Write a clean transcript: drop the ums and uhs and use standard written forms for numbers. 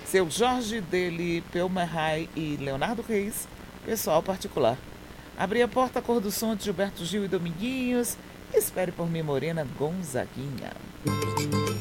Seu Jorge Dele, Pelmerrai e Leonardo Reis, pessoal particular. Abri a porta, cor do som de Gilberto Gil e Dominguinhos. Espere por mim, Morena Gonzaguinha.